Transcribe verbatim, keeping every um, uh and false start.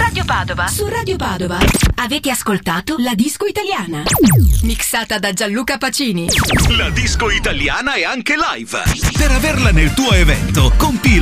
Radio Padova. Su Radio Padova. Avete ascoltato La Disco Italiana. Mixata da Gianluca Pacini. La disco italiana è anche live. Per averla nel tuo evento, compila